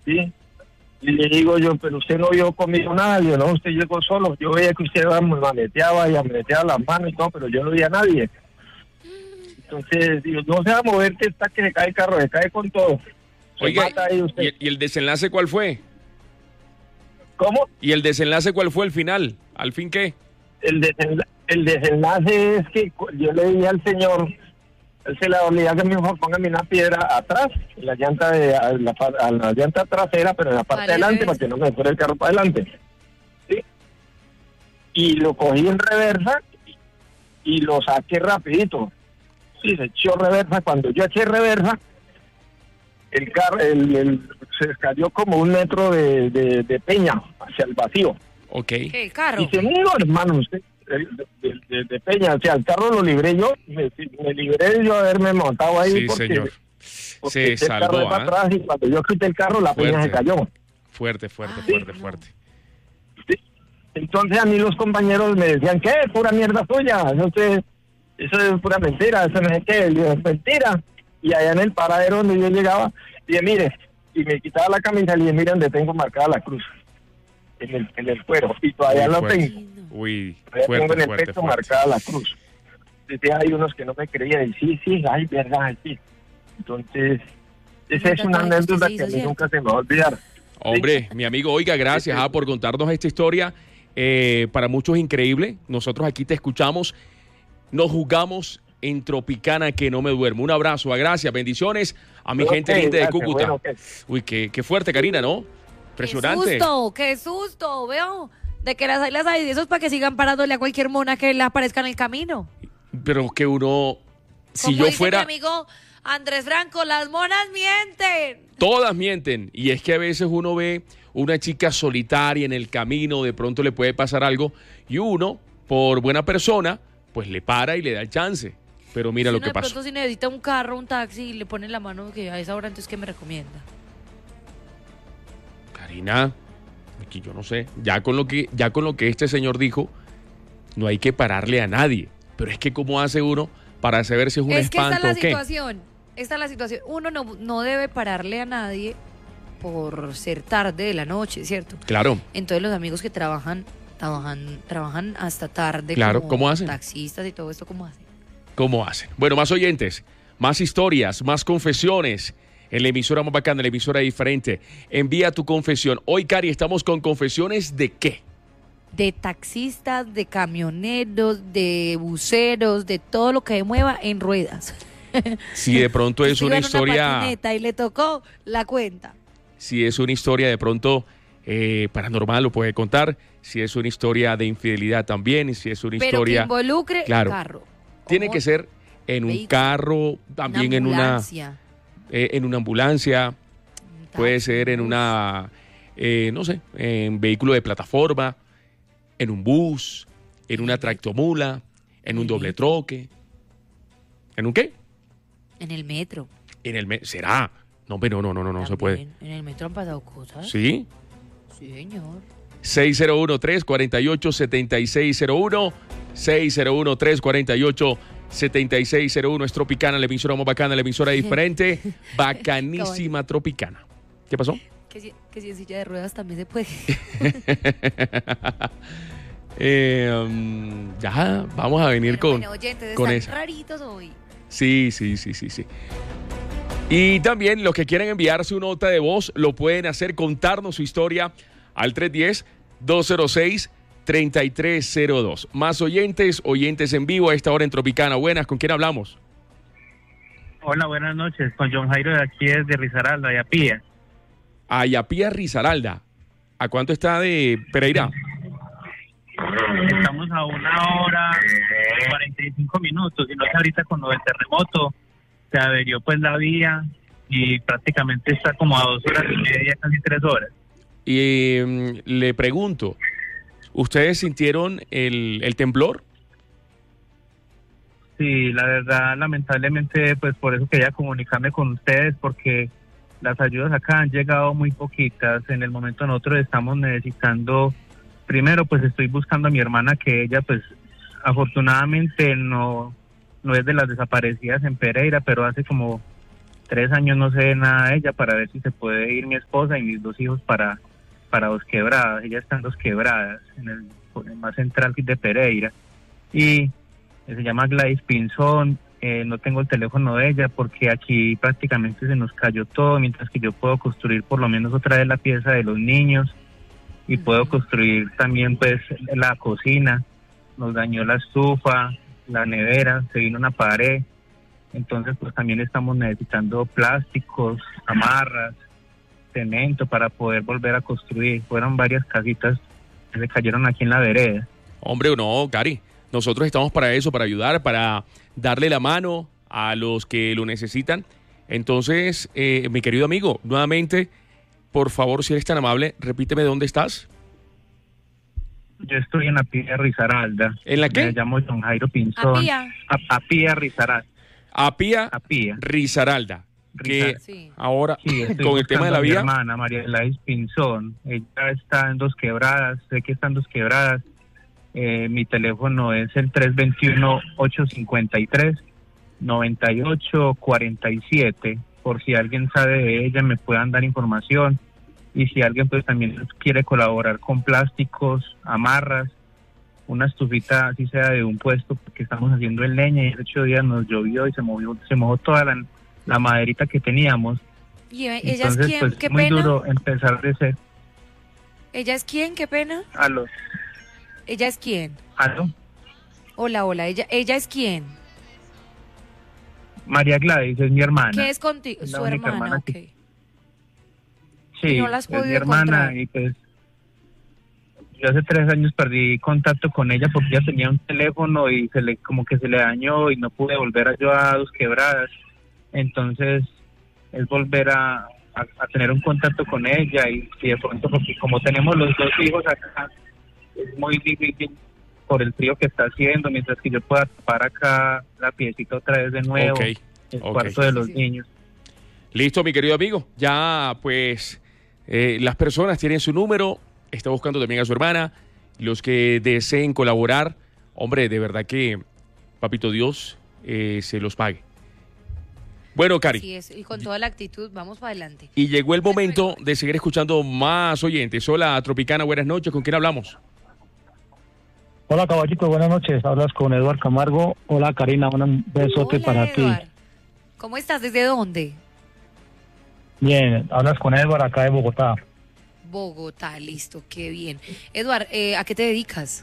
¿sí? Y le digo yo, pero usted no vio conmigo nada. Yo, no, usted llegó solo. Yo veía que usted maneteaba y maneteaba las manos y todo, pero yo no vi a nadie. Entonces, digo, no se va a mover, que está que se cae el carro, se cae con todo. Oiga, mata ahí usted. ¿y el desenlace cuál fue? ¿Cómo? ¿Y el desenlace cuál fue al final? ¿Al fin qué? El desenlace es que yo le dije al señor, él se le olvidaba que mejor póngame una piedra atrás, en la llanta a la llanta trasera, pero en la parte de adelante, para que no me fuera el carro para adelante. ¿Sí? Y lo cogí en reversa y lo saqué rapidito. Sí, se echó reversa. Cuando yo eché reversa, el carro se cayó como 1 metro de peña hacia el vacío. Ok. ¿Qué, el carro? Y se murió, hermano, usted, de peña. O sea, el carro lo libré yo, me libré yo de haberme montado ahí. Sí, porque, señor. porque Se el carro salvó, de para atrás, y cuando yo quité el carro, la peña se cayó. Fuerte. Sí. Entonces a mí los compañeros me decían, ¿qué? Pura mierda tuya. Eso es pura mentira, eso no es que es mentira. Y allá en el paradero donde yo llegaba, dije, mire, y me quitaba la camisa y dije, mire donde tengo marcada la cruz, en el cuero, y todavía lo tengo. Uy, Todavía tengo en el fuerte. pecho marcada la cruz. Entonces hay unos que no me creían, y sí, ay, verdad, sí. Entonces, esa es una anécdota que a mí nunca se me va a olvidar. Hombre, mi amigo, oiga, gracias por contarnos esta historia. Para muchos es increíble. Nosotros aquí te escuchamos. Nos jugamos en Tropicana que no me duermo. Un abrazo, gracias, bendiciones a mi gente linda de Cúcuta. Bueno, Uy, qué fuerte, Karina, ¿no? Impresionante. Qué susto, veo. De que las hay de esos para que sigan parándole a cualquier mona que le aparezca en el camino. Pero que uno, si Como yo dice fuera... mi amigo Andrés Franco, las monas mienten. Todas mienten. Y es que a veces uno ve una chica solitaria en el camino, de pronto le puede pasar algo, y uno, por buena persona, pues le para y le da el chance. Pero mira lo que pasó. De pronto si necesita un carro, un taxi, y le pone la mano que a esa hora, entonces, ¿qué me recomienda? Karina, aquí yo no sé, ya con lo que este señor dijo, no hay que pararle a nadie. Pero es que ¿cómo hace uno para saber si es un espanto o qué? Esta es la situación. Uno no debe pararle a nadie por ser tarde de la noche, ¿cierto? Claro. Entonces los amigos que trabajan hasta tarde, claro, como ¿cómo hacen? Taxistas y todo esto, ¿cómo hacen? ¿Cómo hacen? Bueno, más oyentes, más historias, más confesiones en la emisora más bacana, en la emisora diferente. Envía tu confesión. Hoy, Cari, estamos con confesiones ¿de qué? De taxistas, de camioneros, de buceros, de todo lo que mueva en ruedas. Si de pronto es una historia... patineta y le tocó, la cuenta. Si es una historia de pronto paranormal, lo puede contar. Si es una historia de infidelidad también. Si es una historia... Pero que involucre claro, carro. Tiene que ser en un carro, también en una ambulancia. Puede ser en una, no sé, en vehículo de plataforma, en un bus, en una tractomula, en un doble troque. ¿En un qué? En el metro. ¿Será? No, pero no se puede. En el metro han pasado cosas. ¿Sí? Sí, señor. 601-348-7601. 601-348-7601. Es Tropicana, la emisora más bacana, la emisora diferente. Bacanísima Tropicana. ¿Qué pasó? Que si en silla de ruedas también se puede. Ya, vamos a venir con eso. Raritos hoy. Sí. Y también los que quieren enviar su nota de voz lo pueden hacer, contarnos su historia al 310-206-3302. Más oyentes en vivo a esta hora en Tropicana. Buenas, ¿con quién hablamos? Hola, buenas noches. Con John Jairo de aquí desde Risaralda, Ayapía. Ayapía, Risaralda. ¿A cuánto está de Pereira? Estamos a 1 hora 45 minutos. Y no sé, ahorita con lo del terremoto se averió pues la vía y prácticamente está como a 2 horas y media, casi 3 horas. Y le pregunto, ¿ustedes sintieron el temblor? Sí, la verdad, lamentablemente, pues por eso quería comunicarme con ustedes, porque las ayudas acá han llegado muy poquitas. En el momento nosotros estamos necesitando, primero pues estoy buscando a mi hermana, que ella pues afortunadamente no es de las desaparecidas en Pereira, pero hace como 3 años no sé nada de ella para ver si se puede ir mi esposa y mis 2 hijos para Dos Quebradas. Ella está en Dos Quebradas, en el más central de Pereira. Y se llama Gladys Pinzón. No tengo el teléfono de ella porque aquí prácticamente se nos cayó todo, mientras que yo puedo construir por lo menos otra vez la pieza de los niños y puedo construir también pues la cocina. Nos dañó la estufa, la nevera, se vino una pared. Entonces pues también estamos necesitando plásticos, amarras, cemento para poder volver a construir. Fueron varias casitas que se cayeron aquí en la vereda. Hombre, no, Cari, nosotros estamos para eso, para ayudar, para darle la mano a los que lo necesitan. Entonces, mi querido amigo, nuevamente, por favor, si eres tan amable, repíteme dónde estás. Yo estoy en Apía Risaralda. ¿En la qué? Me llamo John Jairo Pinzón. Apía. Apía Risaralda. Apía Apía. Risaralda. Que Sí. ahora, Sí, estoy con el tema de la buscando a mi vía, hermana, María Gladys Pinzón. Ella está en Dos Quebradas. Sé que está en Dos Quebradas. Mi teléfono es el 321-853-9847. Por si alguien sabe de ella, me puedan dar información. Y si alguien pues también quiere colaborar con plásticos, amarras, una estufita así sea de un puesto, porque estamos haciendo en leña y hace 8 días nos llovió y se mojó toda la maderita que teníamos. ¿Y ella Entonces, es quién? pues ¿Qué muy pena? duro empezar de ser. ¿Ella es quién? ¿Qué pena? Aló, ¿Ella es quién? aló. Hola, ¿ella es quién? María Gladys es mi hermana. ¿Qué es contigo? Es la Su única hermana, hermana ok. que- Sí, ¿Y no la has es mi podido hermana encontrar? y pues yo hace 3 años perdí contacto con ella porque ella tenía un teléfono y como que se le dañó y no pude volver yo a Dos Quebradas. Entonces es volver a tener un contacto con ella y de pronto, porque como tenemos los 2 hijos acá, es muy difícil por el frío que está haciendo, mientras que yo pueda tapar acá la piecita otra vez de nuevo, Ok, el ok. cuarto de los Sí. niños. listo, mi querido amigo. Ya, pues, las personas tienen su número. Está buscando también a su hermana. Los que deseen colaborar, hombre, de verdad que Papito Dios se los pague. Bueno, Cari, Así es, y con toda la actitud, vamos para adelante. y llegó el momento de seguir escuchando más oyentes. Hola, Tropicana, buenas noches. ¿Con quién hablamos? Hola caballito, buenas noches. Hablas con Eduardo Camargo. Hola Karina, un besote Hola, para Eduard. ti. ¿Cómo estás? ¿Desde dónde? Bien, hablas con Eduardo acá de Bogotá. Bogotá, listo, qué bien. Eduard, ¿a qué te dedicas?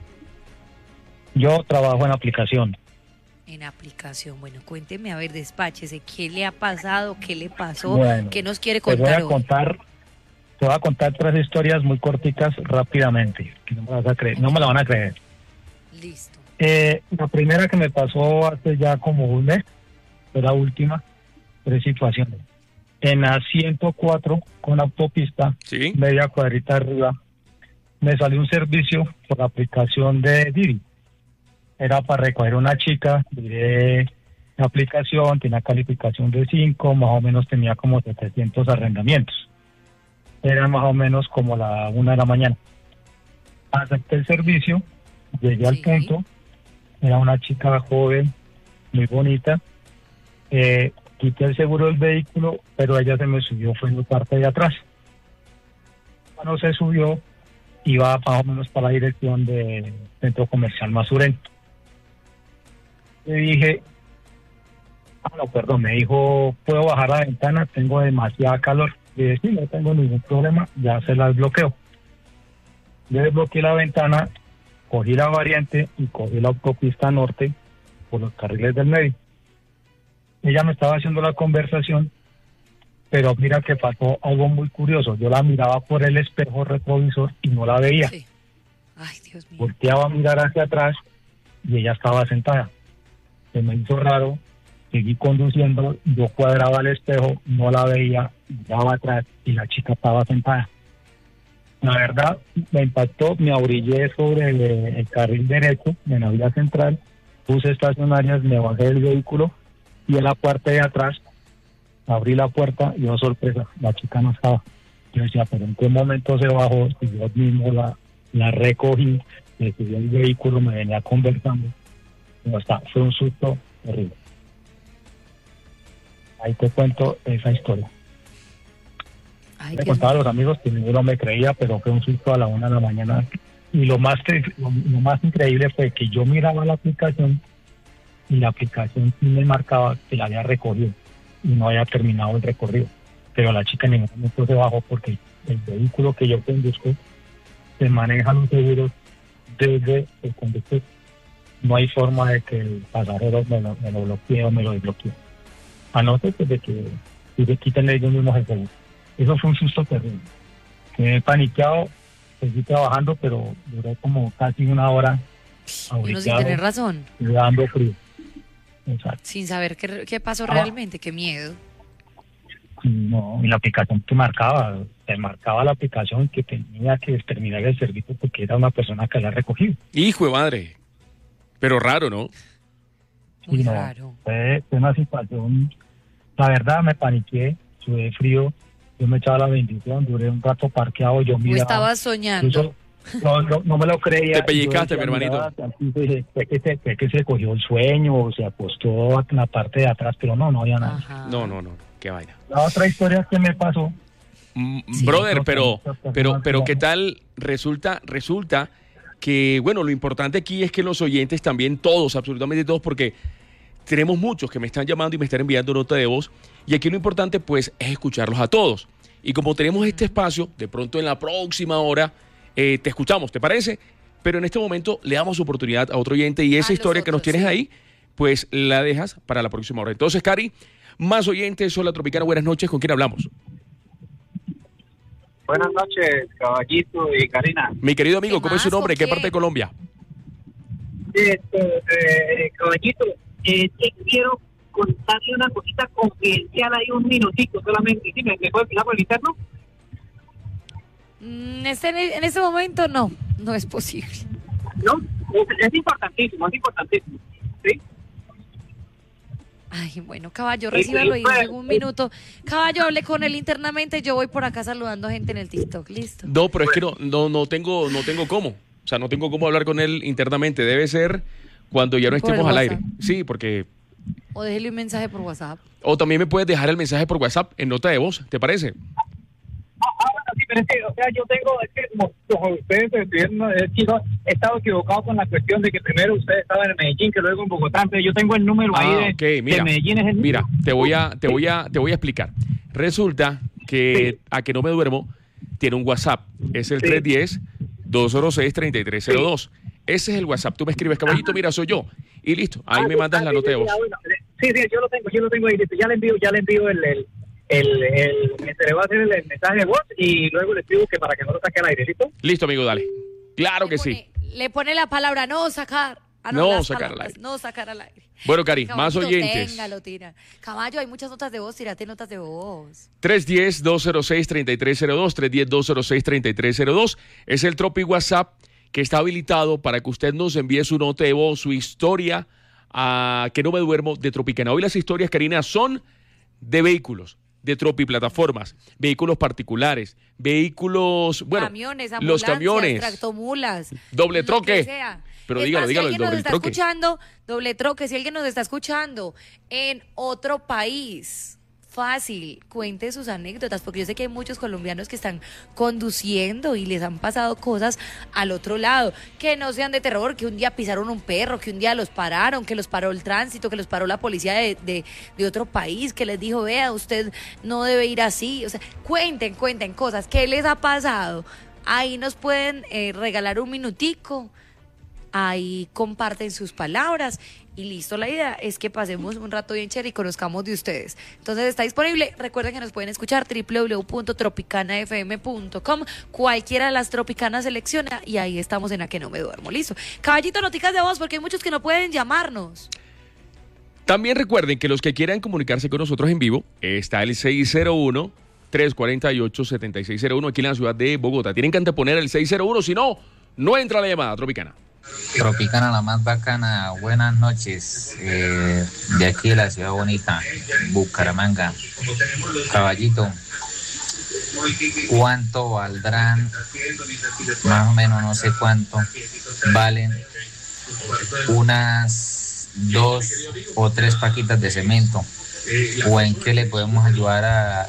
Yo trabajo en aplicación. En aplicación. Bueno, cuénteme, a ver, despáchese. ¿Qué le ha pasado? ¿Qué le pasó? Bueno, ¿Qué nos quiere Te voy contar a hoy? contar, te voy a contar 3 historias muy corticas rápidamente, que no me las vas a creer, no me la van a creer. Listo. La primera que me pasó hace ya como un mes, fue la última, 3 situaciones. En la 104 con autopista, Sí. media cuadrita arriba, me salió un servicio por la aplicación de Didi. Era para recoger una chica, miré la aplicación, tenía calificación de 5, más o menos tenía como 700 arrendamientos. Era más o menos como la 1 de la mañana. Acepté el servicio, llegué al Sí. punto, era una chica joven, muy bonita. Quité el seguro del vehículo, pero ella se me subió, fue en la parte de atrás. Cuando se subió, iba más o menos para la dirección del Centro Comercial Masurento. Le dije, me dijo, ¿puedo bajar la ventana? Tengo demasiada calor. Le dije, sí, no tengo ningún problema, ya se la desbloqueo. Le desbloqueé la ventana, cogí la variante y cogí la autopista norte por los carriles del medio. Ella me estaba haciendo la conversación, pero mira que pasó algo muy curioso. Yo la miraba por el espejo retrovisor y no la veía. Sí. Ay, Dios mío. Volteaba a mirar hacia atrás y ella estaba sentada. Se me hizo raro, seguí conduciendo, yo cuadraba el espejo, no la veía, miraba atrás y la chica estaba sentada. La verdad, me impactó, me abrillé sobre el carril derecho, en la vía central, puse estacionarias, me bajé del vehículo y en la parte de atrás abrí la puerta y, oh sorpresa, la chica no estaba. Yo decía, pero ¿en qué momento se bajó? Si yo mismo la recogí, me subí al vehículo, me venía conversando. No está, fue un susto terrible. Ahí te cuento esa historia. Ay, Le Dios contaba a mío. los amigos que ninguno me creía, pero fue un susto a la 1 de la mañana. Y lo más increíble fue que yo miraba la aplicación y la aplicación sí me marcaba que la había recogido y no había terminado el recorrido. Pero la chica en ningún momento se bajó porque el vehículo que yo conduzco se maneja los seguros desde el conductor. No hay forma de que el pasajero me lo bloquee o me lo desbloquee. A no ser pues, de que quiten ellos mismos el seguro. Eso fue un susto terrible. Me he paniqueado, seguí trabajando, pero duró como casi una hora Y uno sin abrigado, tener razón, dando frío. Exacto. sin saber qué pasó realmente, qué miedo. No, y la aplicación te marcaba la aplicación que tenía que terminar el servicio porque era una persona que la ha recogido. Hijo de madre. Pero raro, ¿no? Muy Y no, raro. fue una situación, la verdad me paniqué, sudé frío, yo me echaba la bendición, duré un rato parqueado, yo Tú miraba. estabas soñando. Incluso no me lo creía. Te pellizcaste, Yo mi hermanito. miraba, así dije, fue que se cogió el sueño o se acostó en la parte de atrás, pero no había nada. Ajá. No. Qué vaina. La otra historia que me pasó, Sí. Brother, Creo que pero ¿qué tal? Resulta que, bueno, lo importante aquí es que los oyentes también, todos, absolutamente todos, porque tenemos muchos que me están llamando y me están enviando nota de voz, y aquí lo importante, pues, es escucharlos a todos. Y como tenemos este espacio, de pronto en la próxima hora te escuchamos, ¿te parece? Pero en este momento le damos oportunidad a otro oyente y esa A historia los que nos otros, tienes sí. ahí, pues la dejas para la próxima hora. Entonces, Cari, más oyentes, Hola Tropicana, buenas noches, ¿con quién hablamos? Buenas noches, Caballito y Karina. Mi querido amigo, ¿Qué ¿cómo es su más? nombre? ¿Con ¿Qué quién? parte de Colombia? Caballito, te quiero contarle una cosita confidencial ahí un minutito solamente. ¿Sí? ¿Me puede explicar por el interno? En este momento no es posible. ¿No? Es importantísimo, ¿sí? Ay, bueno, caballo, recíbalo ahí en un minuto. Caballo, hable con él internamente. Yo voy por acá saludando a gente en el TikTok. Listo. No, pero es que no tengo cómo. O sea, no tengo cómo hablar con él internamente. Debe ser cuando ya no Por el estemos al aire. WhatsApp. Sí, porque... O déjele un mensaje por WhatsApp. O también me puedes dejar el mensaje por WhatsApp en nota de voz, ¿te parece? Sí, pero es que, o sea, yo tengo, es que como ustedes he estado equivocado con la cuestión de que primero ustedes estaban en Medellín, que luego en Bogotá, pero yo tengo el número ahí ok, mira, de Medellín es el mira, mismo. te voy a explicar. Resulta que A Que No Me Duermo tiene un WhatsApp, es el 310-206-3302. Ese es el WhatsApp. Tú me escribes, caballito, mira, soy yo. Y listo, ahí me mandas la nota de voz. Sí, yo lo tengo ahí, listo. Ya le envío se le va a hacer el mensaje de voz y luego le escribo que para que no lo saque al aire, ¿listo? Listo, amigo, dale. Claro que sí. Le pone la palabra no sacar. No las sacar al palabras, aire. No sacar al aire. Bueno, Cari, más Caballito, oyentes. téngalo, tira. Caballo, hay muchas notas de voz, tírate notas de voz. 310-206-3302, 310-206-3302. Es el Tropi WhatsApp que está habilitado para que usted nos envíe su nota de voz, su historia a Que No Me Duermo de Tropicana. Hoy las historias, Karina, son de vehículos, de Tropi plataformas, vehículos particulares, vehículos, bueno, Camiones, los ambulancias, camiones, tractomulas. doble lo troque. que sea. Pero Es dígalo, más, dígalo, si el alguien nos doble está troque. escuchando, doble troque, si alguien nos está escuchando en otro país, fácil, cuente sus anécdotas, porque yo sé que hay muchos colombianos que están conduciendo y les han pasado cosas al otro lado, que no sean de terror, que un día pisaron un perro, que un día los pararon, que los paró el tránsito, que los paró la policía de otro país, que les dijo, vea, usted no debe ir así. O sea, cuenten cosas, ¿qué les ha pasado? Ahí nos pueden regalar un minutico, ahí comparten sus palabras y listo. La idea es que pasemos un rato bien chévere y conozcamos de ustedes. Entonces está disponible. Recuerden que nos pueden escuchar www.tropicanafm.com. Cualquiera de las Tropicanas selecciona y ahí estamos en A Que No Me Duermo. Listo. Caballito, noticas de voz porque hay muchos que no pueden llamarnos. También recuerden que los que quieran comunicarse con nosotros en vivo, está el 601-348-7601 aquí en la ciudad de Bogotá. Tienen que anteponer el 601, si no, no entra la llamada Tropicana. Tropicana, la más bacana, buenas noches, de aquí de la ciudad bonita, Bucaramanga. Caballito, ¿cuánto valdrán? Más o menos, no sé cuánto valen unas 2 o 3 paquitas de cemento o en qué le podemos ayudar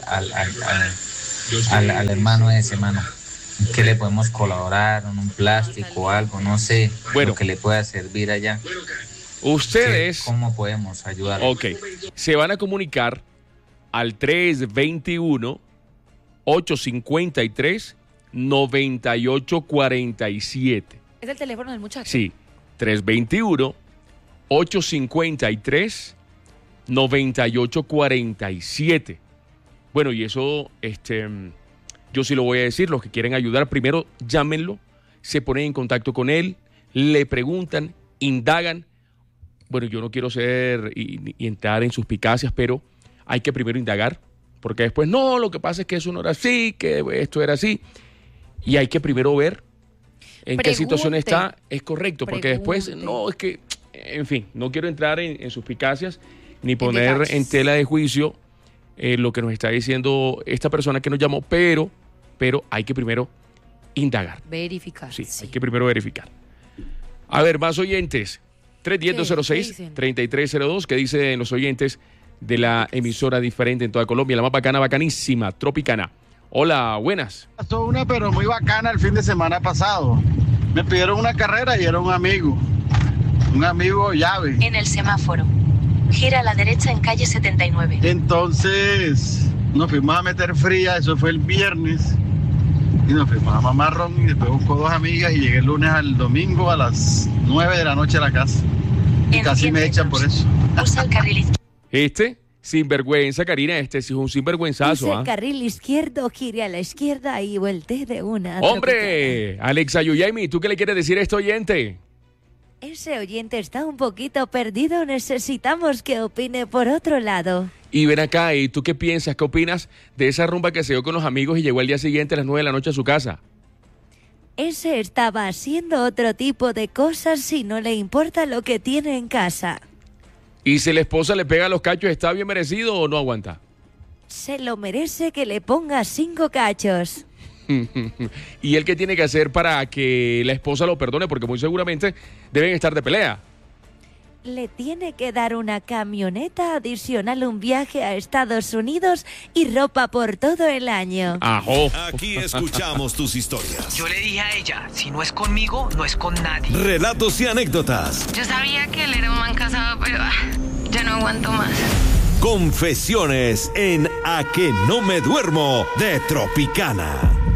al hermano de ese mano. ¿En qué le podemos colaborar? ¿En un plástico o algo? No sé, Bueno. lo que le pueda servir allá. Ustedes, ¿Cómo podemos ayudar? ok, se van a comunicar al 321-853-9847. Es el teléfono del muchacho. Sí, 321-853-9847. Bueno, y eso, yo sí lo voy a decir, los que quieren ayudar, primero llámenlo, se ponen en contacto con él, le preguntan, indagan. Bueno, yo no quiero ser y entrar en suspicacias, pero hay que primero indagar, porque después, no, lo que pasa es que eso no era así, que esto era así, y hay que primero ver en qué situación está, es correcto, porque después, no, es que, en fin, no quiero entrar en suspicacias, ni poner en tela de juicio lo que nos está diciendo esta persona que nos llamó, pero hay que primero indagar. Verificar. Sí, hay que primero verificar. A ver, más oyentes. 310-206-3302, ¿qué dicen los oyentes de la emisora diferente en toda Colombia? La más bacana, bacanísima, Tropicana. Hola, buenas. Pasó una, pero muy bacana el fin de semana pasado. Me pidieron una carrera y era un amigo llave. En el semáforo. Gira a la derecha en calle 79. Entonces nos fuimos a meter fría, eso fue el viernes. Y nos fuimos a Mamarrón y después busco 2 amigas y llegué el lunes al domingo a las 9 de la noche a la casa. Y casi me echan por eso. Usa el carril izquierdo. Sinvergüenza, Karina, sí es un sinvergüenzazo. Use el carril izquierdo, gire a la izquierda y voltee de una. ¡Hombre! Alexa Yuyaimi, ¿tú qué le quieres decir a este oyente? Ese oyente está un poquito perdido, necesitamos que opine por otro lado. Y ven acá, ¿y tú qué piensas? ¿Qué opinas de esa rumba que se dio con los amigos y llegó al día siguiente a las 9 de la noche a su casa? Ese estaba haciendo otro tipo de cosas y no le importa lo que tiene en casa. ¿Y si la esposa le pega los cachos, está bien merecido o no aguanta? Se lo merece que le ponga 5 cachos. ¿Y él qué tiene que hacer para que la esposa lo perdone? Porque muy seguramente deben estar de pelea. Le tiene que dar una camioneta adicional, un viaje a Estados Unidos y ropa por todo el año. ¡Ajo! Aquí escuchamos tus historias. Yo le dije a ella, si no es conmigo, no es con nadie. Relatos y anécdotas. Yo sabía que él era un man casado, pero ya no aguanto más. Confesiones en A que no me duermo de Tropicana.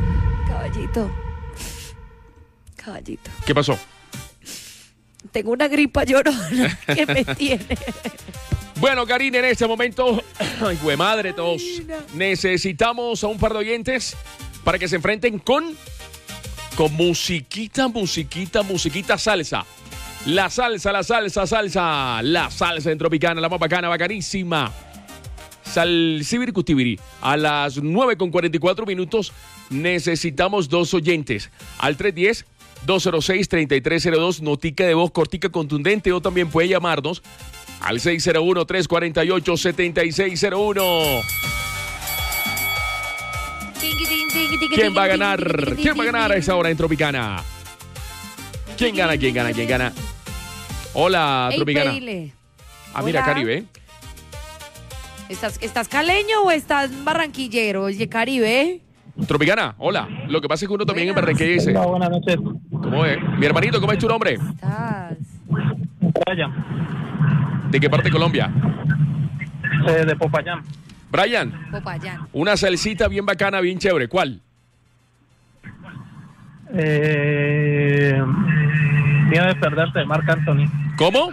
Caballito. ¿Qué pasó? Tengo una gripa llorona que me tiene. Bueno, Karina, en este momento, ay, güey madre, todos necesitamos a un par de oyentes para que se enfrenten con musiquita, salsa. La salsa en Tropicana, la más bacana, bacanísima. Salsibiricutibiri. A las 9:44 necesitamos 2 oyentes. Al 310-206-3302, notica de voz cortica contundente, o también puede llamarnos al 601-348-7601. ¿Quién va a ganar? ¿Quién va a ganar a esa hora en Tropicana? ¿Quién gana? Hola, Tropicana. Mira, Caribe. ¿Estás caleño o estás barranquillero? Oye, Caribe. Tropicana, hola. Lo que pasa es que uno también en Barranquilla dice. Hola, buenas noches. ¿Cómo es? Mi hermanito, ¿cómo es tu nombre? ¿Estás? Brian. ¿De qué parte de Colombia? De Popayán. Brian. Popayán. Una salsita bien bacana, bien chévere. ¿Cuál? Miedo de perderte de Marc Anthony. ¿Cómo?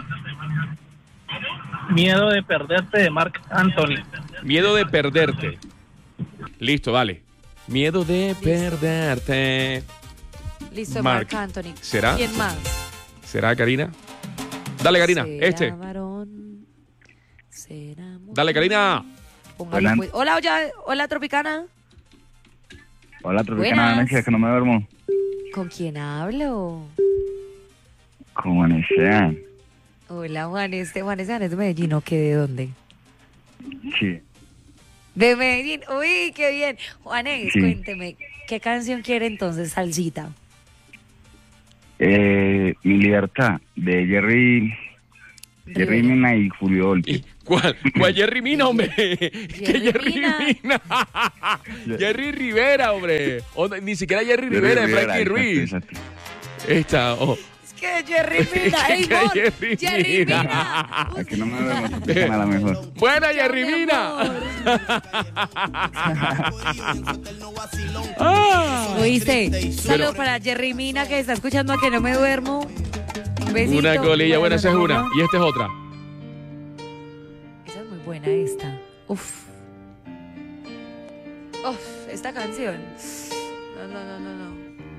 Miedo de perderte de Marc Anthony. Miedo de perderte. Listo, dale. Miedo de perderte. Listo, Marc Anthony. ¿Será? ¿Quién más? ¿Será, Karina? Dale, Karina. ¿Será varón? ¿Será mujer? Dale, Karina. Póngale, pues. Hola, Tropicana. Hola, Tropicana, Venecia, que no me duermo. ¿Con quién hablo? Con Juanes. Hola, Juanes de Medellín, ¿o qué? ¿De dónde? Sí. De Medellín. Uy, qué bien. Juanes, Sí. Cuénteme, ¿qué canción quiere entonces, salsita? Mi libertad, de Jerry Jerry Mina y Julio Volpi. ¿Cuál Jerry Mina, hombre? ¿Qué Jerry Mina? Jerry Rivera, hombre. Ni siquiera Jerry Rivera, es Frankie Ruiz. Esta, que Jerry Mina, Jerry Mina. Aquí no me vemos, a la mejor. Buena, Jerry Mina. ¿Oíste? Solo para Jerry Mina que está escuchando a Que No Me Duermo. Un besito. Una colilla, buena, esa es una. Y esta es otra. Esa es muy buena esta. Uf, esta canción. No.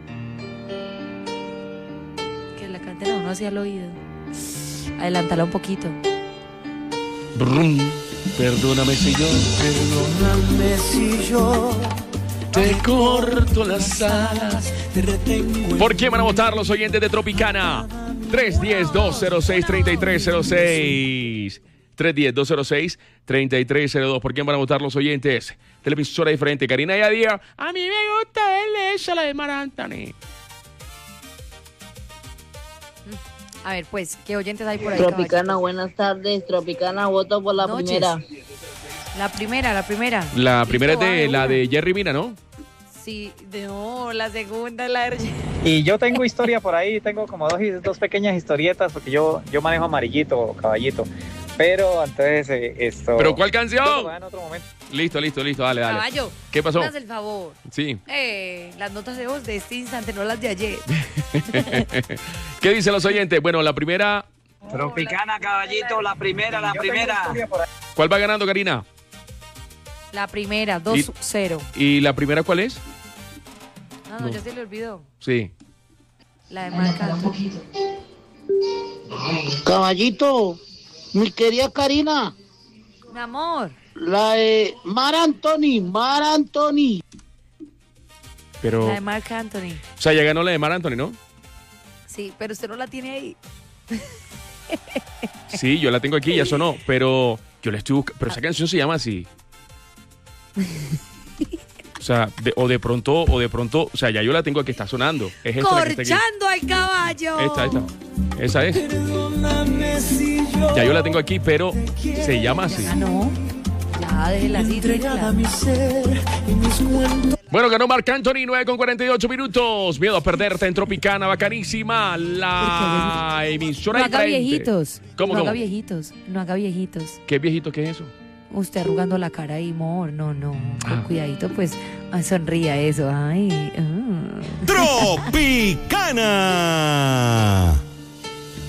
Que la canten a uno hacia el oído. Adelántala un poquito. Brum. Perdóname si yo te corto las alas, te retengo. ¿Por quién van a votar los oyentes de Tropicana? 310-206-3306. 310-206-3302. ¿Por quién van a votar los oyentes? Televisora diferente. Karina Yadía. A mí me gusta la de Mar Anthony. A ver, pues, ¿qué oyentes hay por ahí? Tropicana, caballito? buenas tardes. Tropicana, voto por la primera. La primera. La primera es de la de Jerry Mina, ¿no? Sí, no, la segunda es la de... Y yo tengo historia por ahí, tengo como dos pequeñas historietas, porque yo manejo amarillito o caballito. Pero entonces esto... ¿Pero cuál canción? En otro momento. Listo, dale. Caballo, ¿Qué pasó? me haces el favor. Sí. Las notas de voz de este instante, no las de ayer. ¿Qué dicen los oyentes? Bueno, la primera... Tropicana, caballito, la primera. ¿Cuál va ganando, Karina? La primera, 2-0. ¿Y la primera cuál es? No, ya se le olvidó. Sí. La de Marc Anthony. Caballito, mi querida Karina. Mi amor. La de Mar Anthony. Pero... La de Marc Anthony. O sea, ya ganó la de Mar Anthony, ¿no? Sí, pero usted no la tiene ahí. Sí, yo la tengo aquí, ya sonó, pero yo la estoy buscando. Pero esa canción se llama así. O sea, de pronto, o sea, ya yo la tengo aquí, está sonando. Es esta la que está aquí. ¡Corchando al caballo! Esa es. Ya yo la tengo aquí, pero se llama así. No. Ya, déjela así, déjela. Bueno, ganó Marc Anthony, 9:48 minutos. Miedo a perderte en Tropicana, bacanísima. La emisora no haga diferente. viejitos. ¿Cómo? No haga viejitos. ¿Qué viejito? ¿Qué es eso? Usted arrugando la cara ahí, amor. No. Con cuidadito, pues, sonría eso. Ay. Tropicana.